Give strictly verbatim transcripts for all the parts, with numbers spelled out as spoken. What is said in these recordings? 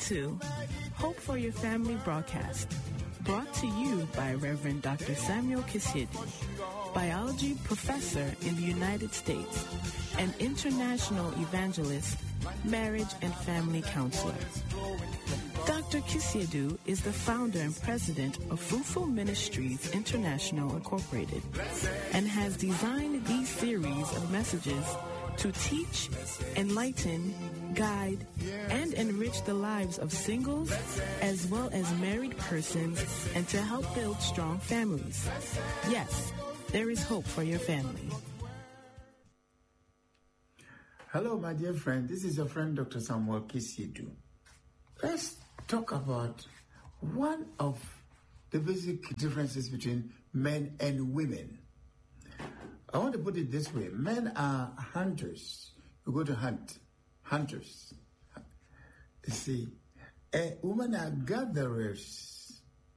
to Hope for Your Family broadcast, brought to you by Reverend Doctor Samuel Kisiedu, biology professor in the United States, and international evangelist, marriage and family counselor. Doctor Kisiedu is the founder and president of Fruitful Ministries International Incorporated and has designed these series of messages to teach, enlighten, guide, and enrich the lives of singles as well as married persons and to help build strong families. Yes, there is hope for your family. Hello, my dear friend. This is your friend, Doctor Samuel Kisiedu. Let's talk about one of the basic differences between men and women. I want to put it this way. Men are hunters. You go to hunt. Hunters. You see, a women are gatherers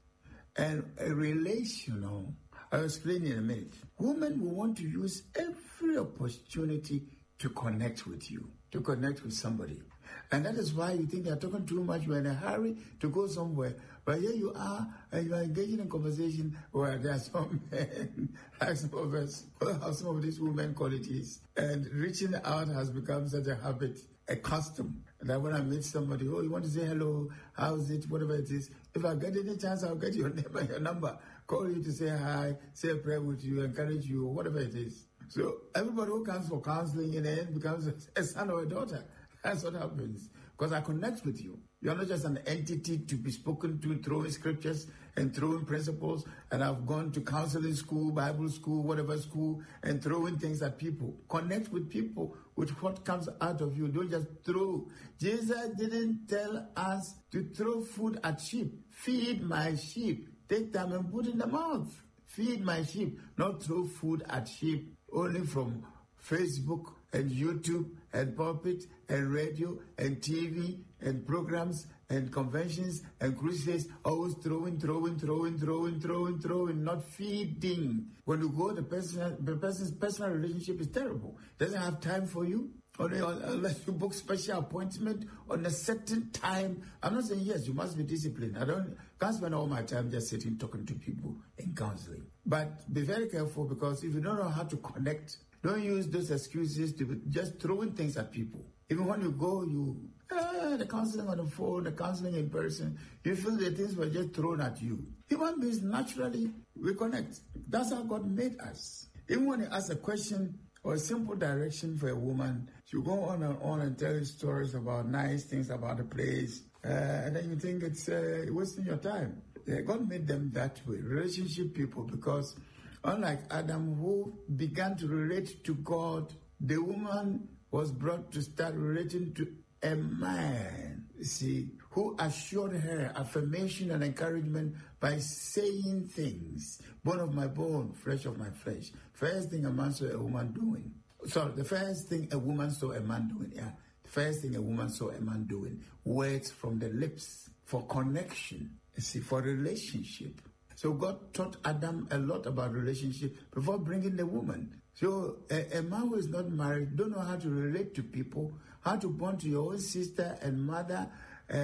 and a relational. I'll explain in a minute. Women will want to use every opportunity to connect with you, to connect with somebody. And that is why you think you're talking too much, you're in a hurry to go somewhere. But here you are, and you are engaging in conversation where there are some men, like some of us, who have some of these women qualities. And reaching out has become such a habit, a custom. That when I meet somebody, oh, you want to say hello, how's it, whatever it is. If I get any chance, I'll get your name and your number, call you to say hi, say a prayer with you, encourage you, whatever it is. So everybody who comes for counseling in the end becomes a son or a daughter. That's what happens. Because I connect with you. You're not just an entity to be spoken to, throwing scriptures and throwing principles. And I've gone to counseling school, Bible school, whatever school, and throwing things at people. Connect with people with what comes out of you. Don't just throw. Jesus didn't tell us to throw food at sheep. Feed my sheep. Take them and put in the mouth. Feed my sheep. Not throw food at sheep only from Facebook and YouTube and pulpit and radio and T V and programs and conventions and crusades, always throwing, throwing, throwing, throwing, throwing, throwing, not feeding. When you go, the, person, the person's personal relationship is terrible. Doesn't have time for you. Only unless you book special appointment on a certain time. I'm not saying yes, you must be disciplined. I don't can't spend all my time just sitting talking to people in counseling. But be very careful, because if you don't know how to connect, don't use those excuses to be just throwing things at people. Even when you go, you, ah, the counseling on the phone, the counseling in person, you feel the things were just thrown at you. Human beings naturally, we connect. That's how God made us. Even when you ask a question or a simple direction for a woman, she go on and on and tell you stories about nice things about the place, uh, and then you think it's uh, wasting your time. Uh, God made them that way, relationship people, because unlike Adam, who began to relate to God, the woman was brought to start relating to a man, see, who assured her affirmation and encouragement by saying things. Bone of my bone, flesh of my flesh. First thing a man saw a woman doing. Sorry, the first thing a woman saw a man doing, yeah. The first thing a woman saw a man doing. Words from the lips for connection, see, for relationship. So God taught Adam a lot about relationship before bringing the woman. So a, a man who is not married don't know how to relate to people, how to bond to your own sister and mother uh,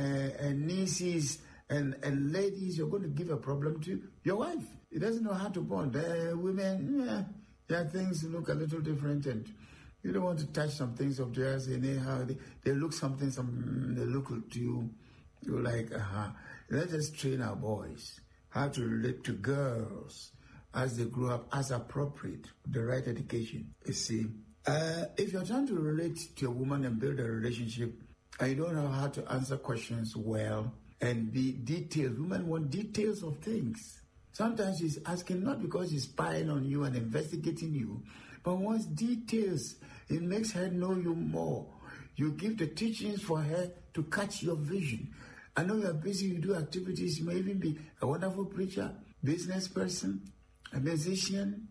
and nieces and, and ladies. You're going to give a problem to your wife. He doesn't know how to bond. Uh, women, yeah, yeah, things look a little different, and you don't want to touch some things of theirs anyhow. They, they look something, some they look to you. You're like, uh-huh. Let us train our boys how to relate to girls as they grow up, as appropriate, the right education. You see, uh, if you're trying to relate to a woman and build a relationship, and you don't know how to answer questions well and be detailed, women want details of things. Sometimes she's asking not because she's spying on you and investigating you, but wants details. It makes her know you more. You give the teachings for her to catch your vision. I know you're busy, you do activities, you may even be a wonderful preacher, business person, a musician,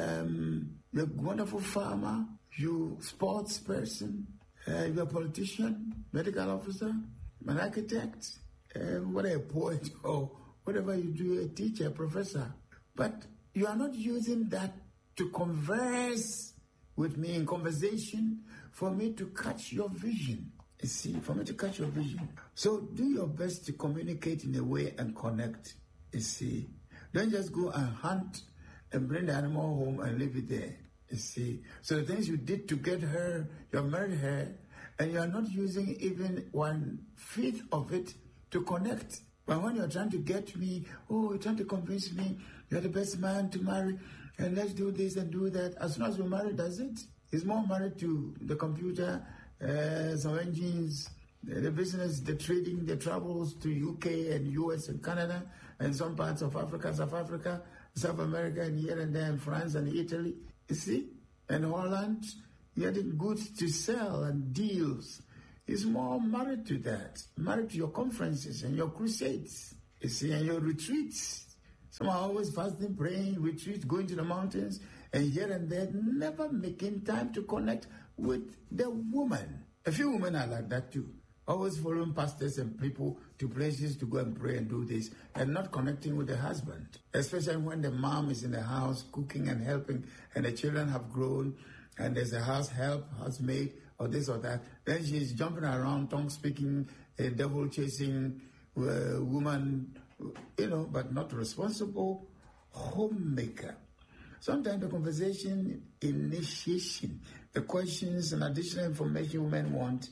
um, you're a wonderful farmer, you sports person, uh, you're a politician, medical officer, an architect, uh, whatever, a poet, or whatever you do, a teacher, a professor. But you are not using that to converse with me in conversation for me to catch your vision. You see, for me to catch your vision. So do your best to communicate in a way and connect. You see, don't just go and hunt and bring the animal home and leave it there. You see, so the things you did to get her, you married her, and you are not using even one fifth of it to connect. But when you're trying to get me, oh, you're trying to convince me you're the best man to marry, and let's do this and do that. As soon as we're married, that's it. He's more married to the computer, uh, some engines, the business, the trading, the travels to U K and U S and Canada and some parts of Africa, South Africa, South America, and here and there, and France and Italy, you see, and Holland, getting goods to sell and deals. He's more married to that, married to your conferences and your crusades, you see, and your retreats. Some are always fasting, praying, retreat, going to the mountains, and here and there, never making time to connect with the woman. A few women are like that too. Always following pastors and people to places to go and pray and do this, and not connecting with the husband. Especially when the mom is in the house cooking and helping, and the children have grown, and there's a house help, housemaid, or this or that. Then she's jumping around, tongue speaking, a devil chasing uh, woman, you know, but not responsible homemaker. Sometimes the conversation initiation, the questions and additional information women want,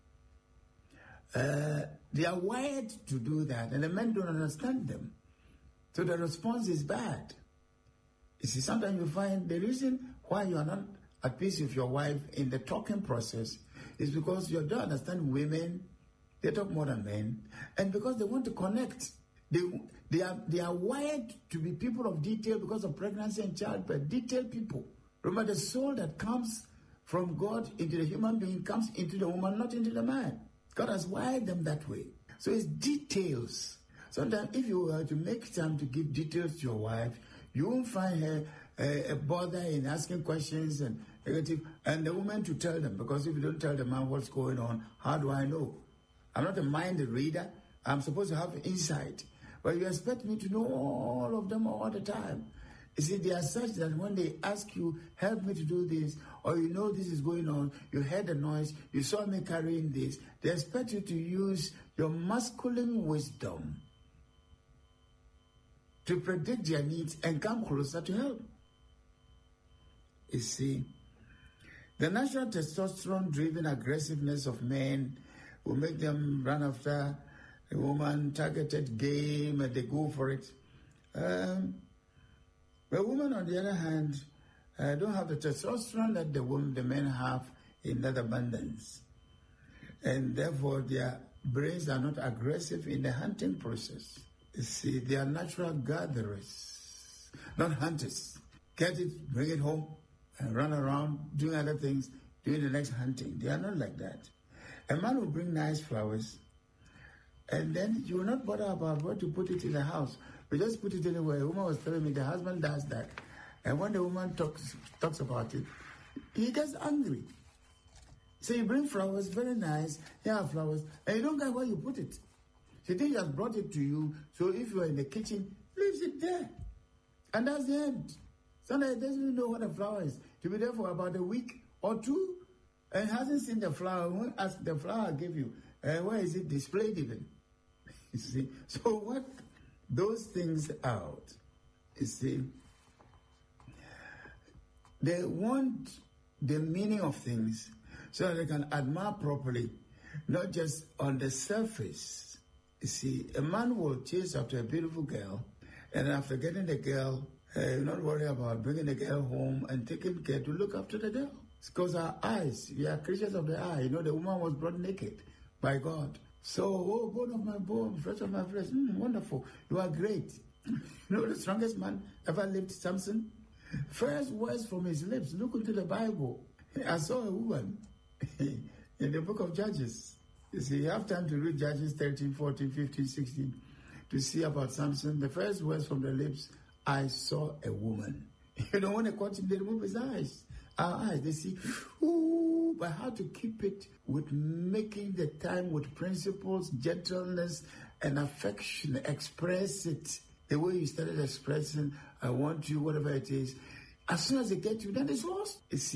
uh, they are wired to do that, and the men don't understand them. So the response is bad. You see, sometimes you find the reason why you are not at peace with your wife in the talking process is because you don't understand women. They talk more than men, and because they want to connect. They they are they are wired to be people of detail because of pregnancy and childbirth. Detailed people. Remember, the soul that comes from God into the human being comes into the woman, not into the man. God has wired them that way. So it's details. Sometimes if you were to make time to give details to your wife, you won't find her a, a bother in asking questions and negative, and the woman to tell them, because if you don't tell the man what's going on, how do I know? I'm not a mind reader. I'm supposed to have insight. But you expect me to know all of them all the time. You see, they are such that when they ask you, help me to do this, or you know this is going on, you heard the noise, you saw me carrying this, they expect you to use your masculine wisdom to predict their needs and come closer to help. You see, the natural testosterone-driven aggressiveness of men will make them run after a woman, targeted game, and they go for it. Um, the women, on the other hand, uh, don't have the testosterone that the women, the men have in that abundance. And therefore, their brains are not aggressive in the hunting process. You see, they are natural gatherers, not hunters. Get it, bring it home, and run around doing other things, doing the next hunting. They are not like that. A man will bring nice flowers, and then you will not bother about where to put it in the house. You just put it anywhere. A woman was telling me the husband does that. And when the woman talks talks about it, he gets angry. So you bring flowers, very nice, you have flowers, and you don't get where you put it. She thinks he has brought it to you, so if you are in the kitchen, leaves it there. And that's the end. Sometimes he doesn't even know what a flower is. To be there for about a week or two, and hasn't seen the flower. When ask the flower I gave you, uh, where is it displayed even? You see? So work those things out. You see? They want the meaning of things so that they can admire properly, not just on the surface. You see, a man will chase after a beautiful girl, and after getting the girl, uh, you're not worried about bringing the girl home and taking care to look after the girl. It's because our eyes, we are creatures of the eye. You know, the woman was brought naked by God. So, oh, bone of my bone, flesh of my flesh, mm, wonderful. You are great. You know, the strongest man ever lived, Samson. First words from his lips, look into the Bible. I saw a woman in the book of Judges. You see, you have time to read Judges thirteen, fourteen, fifteen, sixteen to see about Samson. The first words from the lips, I saw a woman. You know, when they caught him, they remove his eyes. Our eyes, they see, ooh, but how to keep it with making the time with principles, gentleness, and affection. Express it the way you started expressing, I want you, whatever it is. As soon as they get you, then it's lost. You see,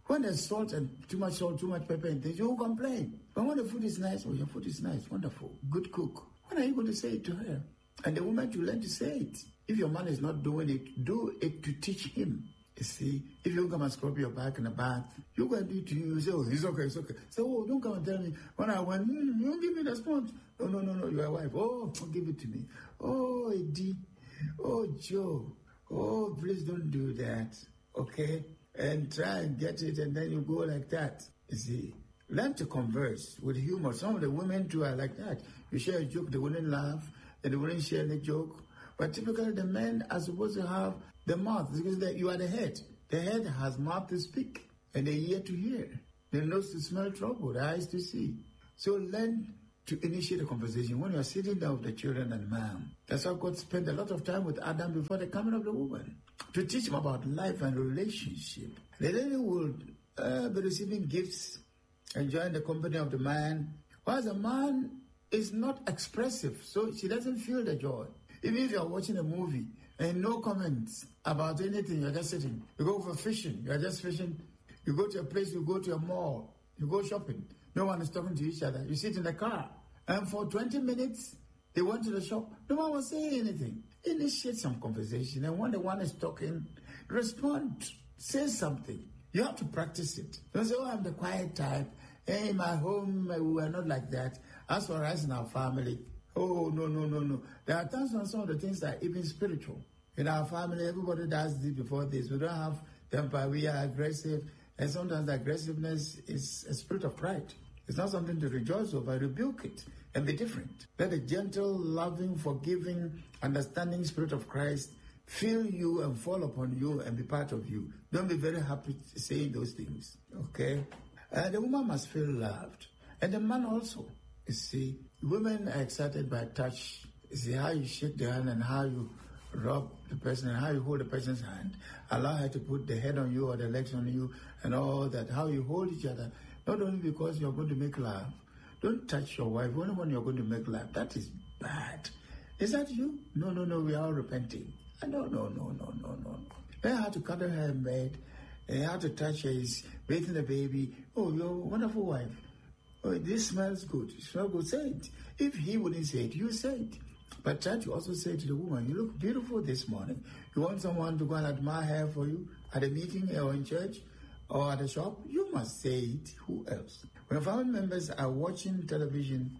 When there's salt and too much salt, too much pepper and things, you won't complain. But when the food is nice, oh, your food is nice, wonderful, good cook. When are you going to say it to her? And the woman to learn to say it. If your man is not doing it, do it to teach him. You see, if you come and scrub your back in the bath, you go and do it to you. You say, oh, it's okay, it's okay. Say, oh, don't come and tell me. When I went, mm, you don't give me the sponge. No, no, no, no, you're a wife. Oh, give it to me. Oh, Eddie. Oh, Joe. Oh, please don't do that. Okay? And try and get it, and then you go like that. You see, learn to converse with humor. Some of the women, too, are like that. You share a joke, they wouldn't laugh, and they wouldn't share the joke. But typically, the men are supposed to have the mouth, because they, you are the head. The head has mouth to speak, and the ear to hear, the nose to smell trouble, the eyes to see. So learn to initiate a conversation when you are sitting down with the children and man. That's how God spent a lot of time with Adam before the coming of the woman, to teach him about life and relationship. The lady will uh, be receiving gifts, enjoying the company of the man, while the man is not expressive, so she doesn't feel the joy. Even if you are watching a movie and no comments about anything, you're just sitting. You go for fishing, you're just fishing. You go to a place, you go to a mall, you go shopping. No one is talking to each other. You sit in the car, and for twenty minutes, they went to the shop. No one was saying anything. Initiate some conversation, and when the one is talking, respond. Say something. You have to practice it. Don't say, oh, I'm the quiet type. Hey, in my home, we are not like that. As for us in our family, oh, no, no, no, no. There are times when some of the things are even spiritual. In our family, everybody does this before this. We don't have temper. We are aggressive. And sometimes the aggressiveness is a spirit of pride. It's not something to rejoice over. Rebuke it and be different. Let the gentle, loving, forgiving, understanding spirit of Christ fill you and fall upon you and be part of you. Don't be very happy saying those things. Okay? Uh, the woman must feel loved. And the man also. You see, women are excited by touch. You see how you shake the hand and how you rub the person and how you hold the person's hand. Allow her to put the head on you or the legs on you and all that. How you hold each other. Not only because you're going to make love. Don't touch your wife only when you're going to make love. That is bad. Is that you? No, no, no, we are all repenting. No, no, no, no, no, no. Learn how to cuddle her in bed. And how to touch her is bathing the baby. Oh, you're a wonderful wife. Oh, this smells good. It smells good. Say it. If he wouldn't say it, you say it. But try to also say to the woman, you look beautiful this morning. You want someone to go and admire her for you at a meeting or in church or at a shop? You must say it. Who else? When family members are watching television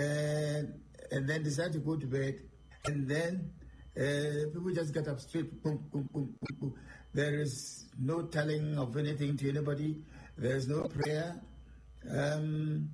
and, and then decide to go to bed, and then uh, people just get up straight, boom, boom, boom, boom, boom. There is no telling of anything to anybody. There is no prayer. Um,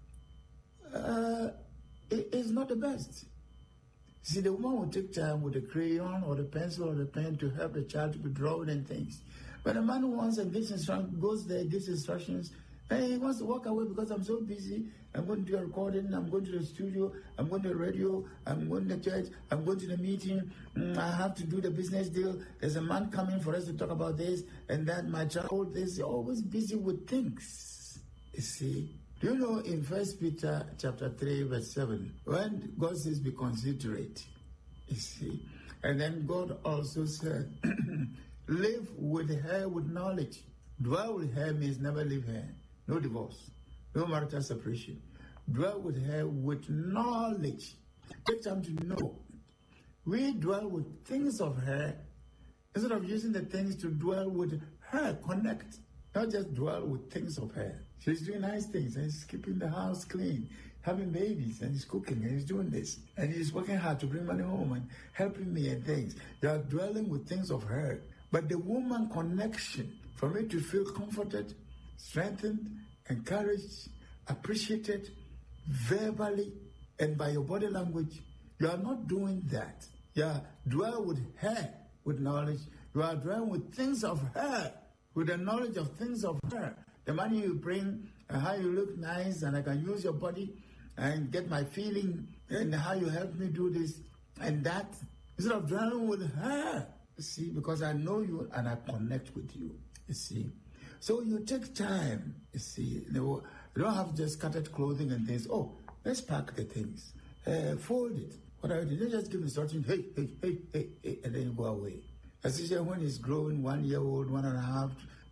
uh, it, it's not the best. See, the woman will take time with the crayon or the pencil or the pen to help the child to be drawing and things. But the man who wants and gives instructions, goes there, gives instructions, and he wants to walk away because I'm so busy. I'm going to do a recording, I'm going to the studio, I'm going to the radio, I'm going to the church, I'm going to the meeting, mm, I have to do the business deal. There's a man coming for us to talk about this and that. My child is always busy with things. You see? Do you know in First Peter chapter three, verse seven, when God says be considerate, you see, and then God also said, live with her with knowledge. Dwell with her means never leave her. No divorce. No marital separation. Dwell with her with knowledge. Take time to know. We dwell with things of her instead of using the things to dwell with her. Connect. Not just dwell with things of her. She's doing nice things and she's keeping the house clean, having babies, and he's cooking and he's doing this. And he's working hard to bring money home and helping me and things. You are dwelling with things of her. But the woman connection, for me to feel comforted, strengthened, encouraged, appreciated, verbally and by your body language, you are not doing that. You are dwell with her with knowledge. You are dwelling with things of her, with the knowledge of things of her. The money you bring and how you look nice and I can use your body and get my feeling and how you help me do this and that. Instead of dwelling with her, you see, because I know you and I connect with you, you see. So you take time, you see. You don't have just cutted clothing and things. Oh, let's pack the things. Uh, fold it. What are you doing? Just give instructions. Hey, hey, hey, hey, hey, and then you go away. Especially when it's growing, one year old, one and a half,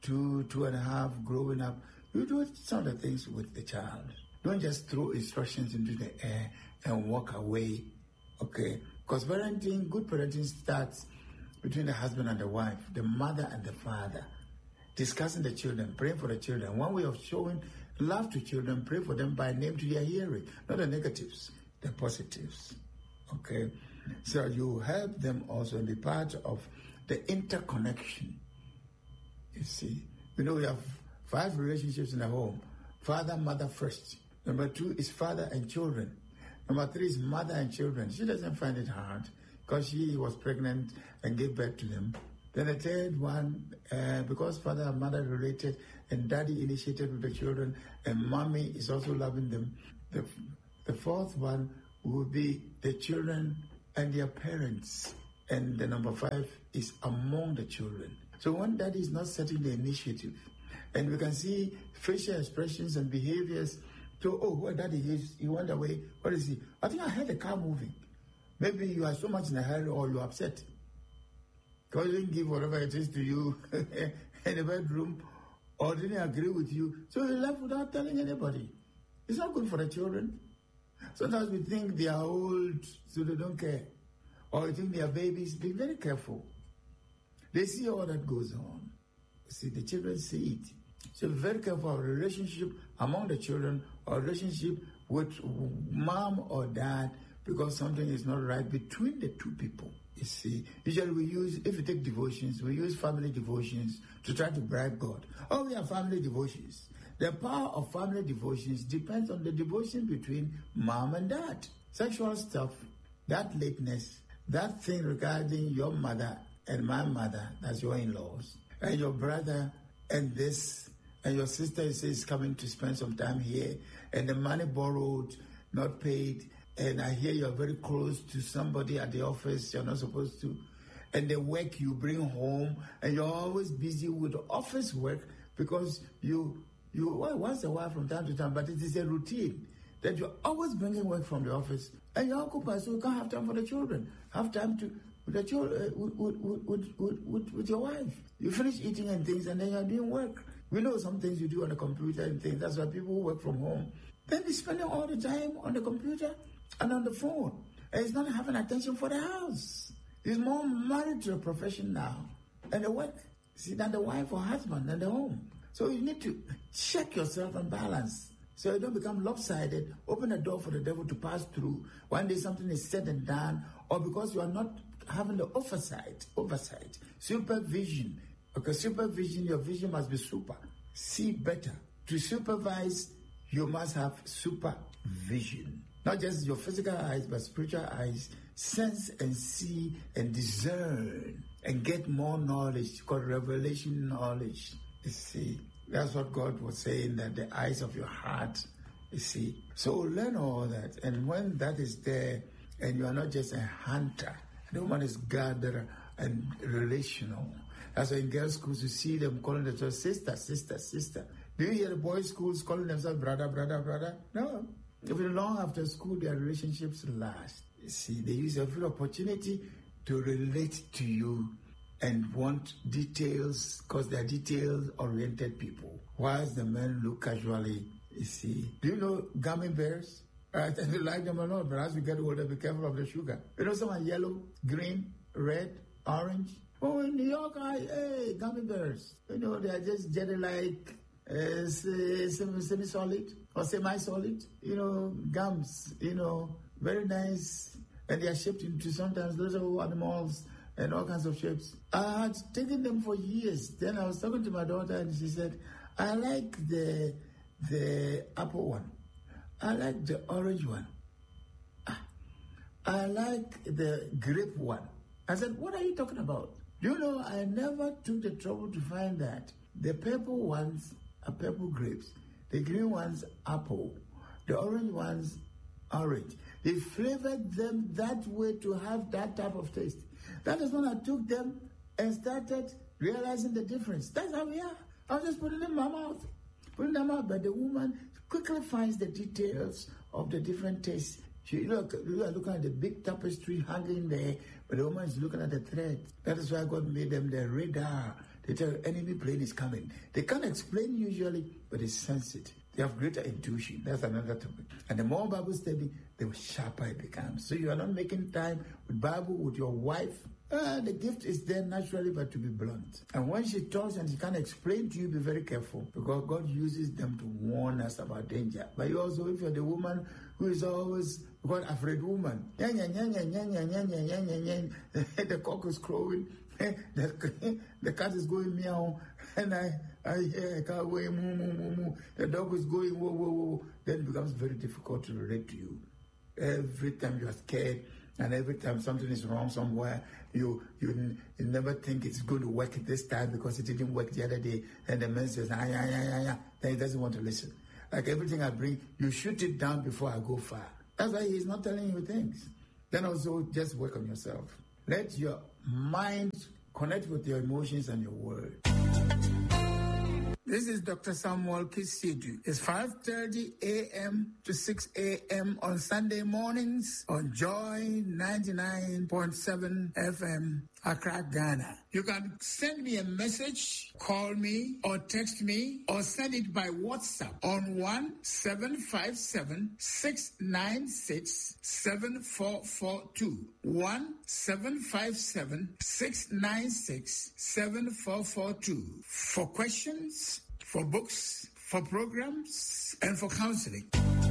two, two and a half, growing up, you do some of the things with the child. Don't just throw instructions into the air and walk away, okay? Because parenting, good parenting starts between the husband and the wife, the mother and the father, discussing the children, praying for the children. One way of showing love to children, pray for them by name to their hearing, not the negatives, the positives, okay? So you help them also be part of the interconnection. You see, you know, we have five relationships in the home. Father, mother first. Number two is father and children. Number three is mother and children. She doesn't find it hard because she was pregnant and gave birth to them. Then the third one, uh, because father and mother related and daddy initiated with the children and mommy is also loving them. The, the fourth one would be the children and their parents. And the number five is among the children. So when daddy is not setting the initiative, and we can see facial expressions and behaviors, so, oh, where daddy is, he went away, what is he? I think I heard the car moving. Maybe you are so much in a hurry or you're upset. Because he didn't give whatever it is to you in the bedroom or didn't agree with you. So he left without telling anybody. It's not good for the children. Sometimes we think they are old, so they don't care. Or we think they are babies. Be very careful. They see all that goes on. See, the children see it. So be very careful of relationship among the children or relationship with mom or dad because something is not right between the two people. You see, usually we use, if you take devotions, we use family devotions to try to bribe God. Oh, we have family devotions. The power of family devotions depends on the devotion between mom and dad. Sexual stuff, that lateness, that thing regarding your mother and my mother, that's your in-laws, and your brother and this, and your sister is coming to spend some time here, and the money borrowed, not paid, and I hear you're very close to somebody at the office you're not supposed to, and the work you bring home, and you're always busy with office work because you, you well, once a while from time to time, but it is a routine that you're always bringing work from the office, and you're occupied, so you can't have time for the children, have time to with, the children, uh, with, with, with, with, with your wife. You finish eating and things, and then you're doing work. We know some things you do on the computer and things. That's why people who work from home, then they're spending all the time on the computer and on the phone. And he's not having attention for the house. He's more married to a profession now and the work, see, than the wife or husband and the home. So you need to check yourself and balance so you don't become lopsided, open a door for the devil to pass through. One day something is said and done, or because you are not having the oversight, oversight, supervision. Because supervision, your vision must be super. See better. To supervise, you must have supervision. Not just your physical eyes, but spiritual eyes. Sense and see and discern and get more knowledge, called revelation knowledge. You see, that's what God was saying, that the eyes of your heart, you see. So learn all that. And when that is there, and you are not just a hunter, the woman is gatherer and relational. That's why in girls' schools you see them calling themselves sister, sister, sister. Do you hear the boys' schools calling themselves brother, brother, brother? No. Even long after school, their relationships last. You see, they use every opportunity to relate to you and want details because they're detail-oriented people. Whilst the men look casually, you see. Do you know gummy bears? I think you like them or not, but as we get older, be careful of the sugar. You know some are yellow, green, red, orange. Oh, in New York, I, hey, gummy bears. You know, they're just jelly-like, uh, semi-solid or semi-solid. You know, gums, you know, very nice. And they are shaped into sometimes little animals and all kinds of shapes. I had taken them for years. Then I was talking to my daughter and she said, I like the the apple one. I like the orange one. Ah, I like the grape one. I said, what are you talking about? Do you know, I never took the trouble to find that. The purple ones are purple grapes. The green ones, apple. The orange ones, orange. They flavored them that way to have that type of taste. That is when I took them and started realizing the difference. That's how we are. I was just putting them in my mouth. Putting them out, but the woman quickly finds the details of the different tastes. She look, you are looking at the big tapestry hanging there, but the woman is looking at the thread. That is why God made them the radar. They tell you enemy plane is coming. They can't explain usually, but they sense it. They have greater intuition. That's another topic. And the more Bible study, the sharper it becomes. So you are not making time with Bible, with your wife. Uh, the gift is there naturally, but to be blunt. And when she talks and she can't explain to you, be very careful, because God uses them to warn us about danger. But you also, if you're the woman who is always God afraid woman, the cock is crowing, the, the cat is going meow, and I, I hear a car going moo, moo, moo, moo. The dog is going whoa, whoa, whoa. Then it becomes very difficult to relate to you. Every time you are scared, and every time something is wrong somewhere, you you, you never think it's going to work this time because it didn't work the other day. And the man says, ah, yeah, yeah, yeah, yeah. Then he doesn't want to listen. Like everything I bring, you shoot it down before I go far. That's why he's not telling you things. Then also just work on yourself. Let your mind connect with your emotions and your word. This is Doctor Samuel Kisiedu. It's five thirty a.m. to six a.m. on Sunday mornings on Joy ninety-nine point seven F M, Accra, Ghana. You can send me a message, call me, or text me, or send it by WhatsApp on one seven five seven, six nine six, seven four four two. one seven five seven, six nine six, seven four four two. For questions, for books, for programs, and for counseling.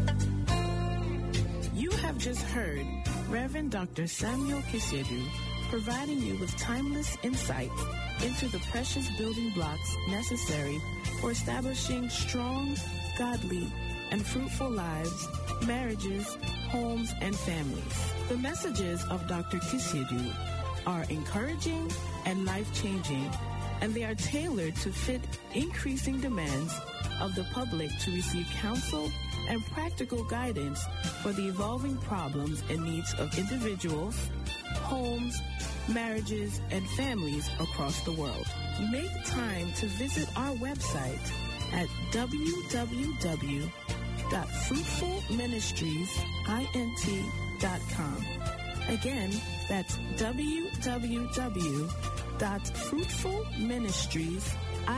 You have just heard Reverend Doctor Samuel Kisiedu providing you with timeless insight into the precious building blocks necessary for establishing strong, godly, and fruitful lives, marriages, homes, and families. The messages of Doctor Kisiedu are encouraging and life-changing, and they are tailored to fit increasing demands of the public to receive counsel and practical guidance for the evolving problems and needs of individuals, homes, marriages, and families across the world. Make time to visit our website at w w w dot fruitful ministries int dot com. Again, that's w w w dot fruitful ministries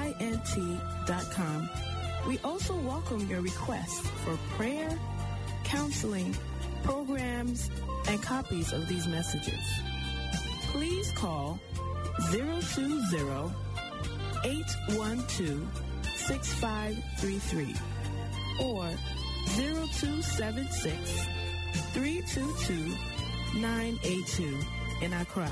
int dot com. We also welcome your requests for prayer, counseling, programs, and copies of these messages. Please call zero two zero, eight one two, six five three three or zero two seven six, three two two, nine eight two in Accra.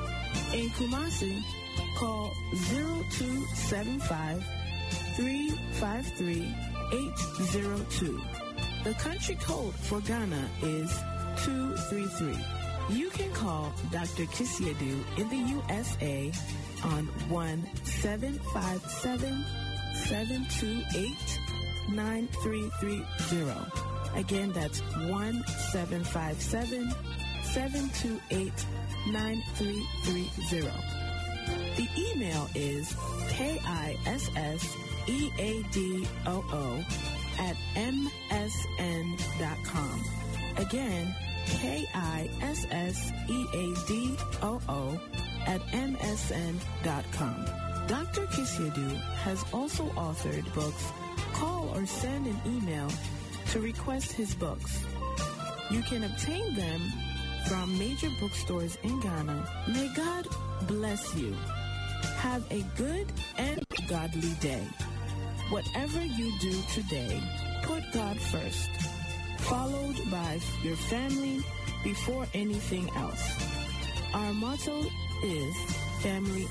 In Kumasi, call zero two seven five, three five three, eight zero two. The country code for Ghana is two three three. You can call Doctor Kisiedu in the U S A on one seven five seven, seven two eight, nine three three zero. Again, that's one seven five seven, seven two eight, nine three three zero. The email is K I S S E A D O O at M S N dot com. Again, K I S S E A D O O at M S N dot com. Doctor Kisiedu has also authored books. Call or send an email to request his books. You can obtain them from major bookstores in Ghana. May God bless you. Have a good and godly day. Whatever you do today, put God first, followed by your family before anything else. Our motto is family